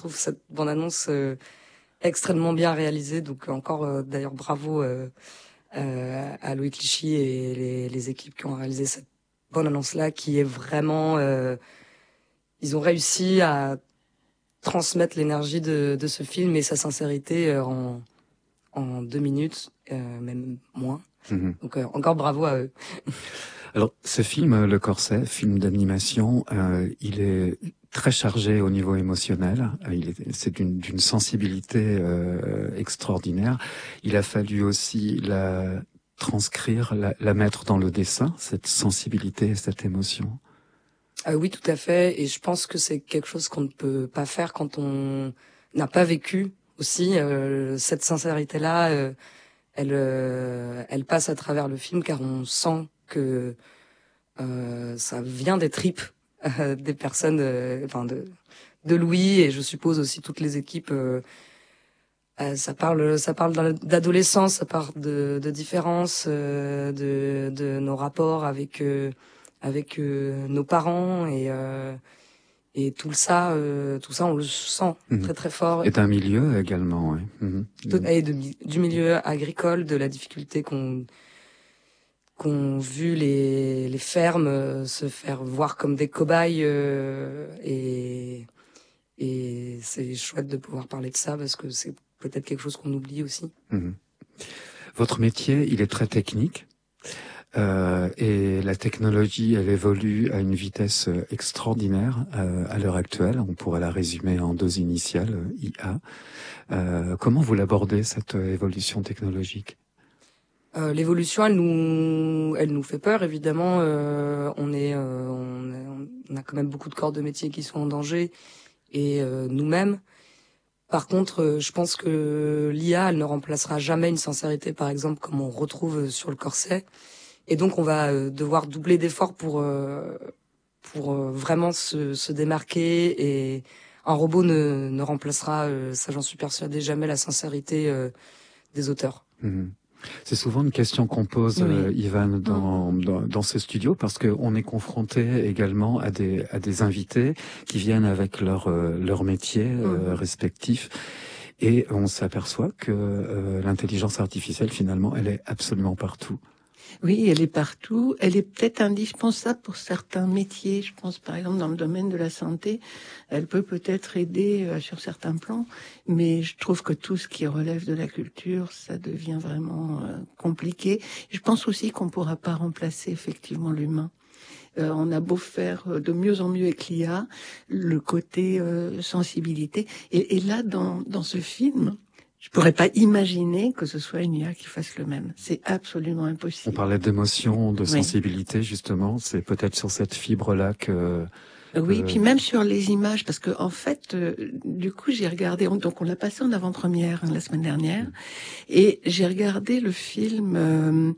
trouve cette bande-annonce extrêmement bien réalisée. Donc encore d'ailleurs bravo à Louis Clichy et les équipes qui ont réalisé cette bande-annonce-là, qui est vraiment... ils ont réussi à transmettre l'énergie de ce film et sa sincérité en 2 minutes, même moins. Donc encore bravo à eux. Alors ce film, Le Corset, film d'animation, il est très chargé au niveau émotionnel. C'est d'une sensibilité extraordinaire. Il a fallu aussi la transcrire, la mettre dans le dessin, cette sensibilité et cette émotion. Oui, tout à fait. Et je pense que c'est quelque chose qu'on ne peut pas faire quand on n'a pas vécu aussi. Cette sincérité-là, elle passe à travers le film, car on sent que ça vient des tripes des personnes, de Louis, et je suppose aussi toutes les équipes. Ça parle d'adolescence, ça parle de différences, de nos rapports avec nos parents, et tout ça on le sent très très fort. Et d'un milieu également, oui. Et du milieu agricole, de la difficulté qu'ont vu les fermes se faire voir comme des cobayes, et c'est chouette de pouvoir parler de ça, parce que c'est peut-être quelque chose qu'on oublie aussi. Votre métier, il est très technique. Et la technologie, elle évolue à une vitesse extraordinaire à l'heure actuelle. On pourrait la résumer en 2 initiales, IA. Comment vous l'abordez, cette évolution technologique? L'évolution, elle nous fait peur, évidemment. On a quand même beaucoup de corps de métier qui sont en danger, et nous-mêmes. Par contre, je pense que l'IA, elle ne remplacera jamais une sincérité, par exemple, comme on retrouve sur le Corset. Et donc, on va devoir doubler d'efforts pour vraiment se démarquer. Et un robot ne remplacera, ça j'en suis persuadée, jamais la sincérité des auteurs. C'est souvent une question qu'on pose, Ivan, dans ce studio, parce que on est confronté également à des invités qui viennent avec leur métier respectif, et on s'aperçoit que l'intelligence artificielle, finalement, elle est absolument partout. Oui, elle est partout. Elle est peut-être indispensable pour certains métiers. Je pense par exemple dans le domaine de la santé, elle peut-être aider sur certains plans, mais je trouve que tout ce qui relève de la culture, ça devient vraiment compliqué. Je pense aussi qu'on ne pourra pas remplacer effectivement l'humain. On a beau faire de mieux en mieux avec l'IA, le côté sensibilité. Et là, dans ce film, je pourrais pas imaginer que ce soit une IA qui fasse le même. C'est absolument impossible. On parlait d'émotion, de sensibilité, justement. C'est peut-être sur cette fibre-là que... Oui, puis même sur les images, parce que en fait, du coup, j'ai regardé, donc on l'a passé en avant-première la semaine dernière, et j'ai regardé le film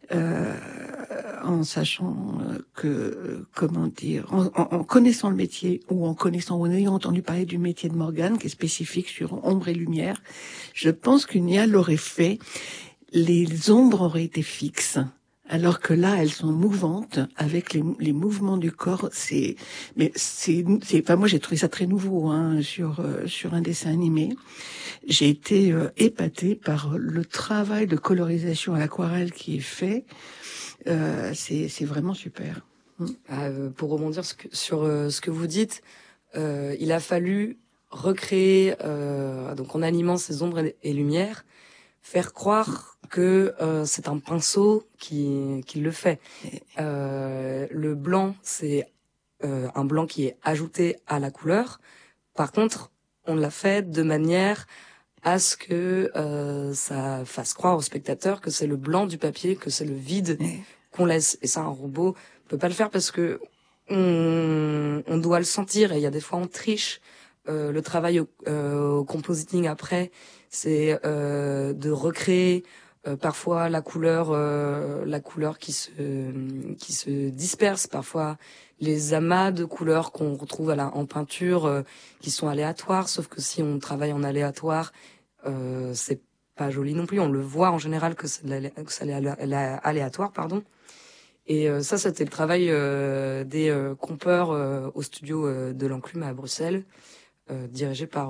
en sachant que, comment dire, en connaissant le métier, ou en ayant entendu parler du métier de Morgane, qui est spécifique sur ombre et lumière. Je pense qu'une IA l'aurait fait, les ombres auraient été fixes. Alors que là, elles sont mouvantes avec les mouvements du corps. Enfin, moi, j'ai trouvé ça très nouveau, sur un dessin animé. J'ai été épatée par le travail de colorisation à l'aquarelle qui est fait. C'est vraiment super. Pour rebondir sur ce que vous dites, il a fallu recréer, donc en animant ces ombres et lumières, faire croire que c'est un pinceau qui le fait. Le blanc, c'est un blanc qui est ajouté à la couleur. Par contre, on l'a fait de manière à ce que ça fasse croire au spectateur que c'est le blanc du papier, que c'est le vide qu'on laisse. Et ça, un robot peut pas le faire, parce que on doit le sentir, et il y a des fois on triche. Le travail au compositing après, c'est de recréer parfois la couleur qui se disperse, parfois les amas de couleurs qu'on retrouve en peinture qui sont aléatoires. Sauf que si on travaille en aléatoire, c'est pas joli non plus. On le voit en général que c'est aléatoire, pardon. Et ça, c'était le travail des compeurs au studio de l'Enclume à Bruxelles, dirigé par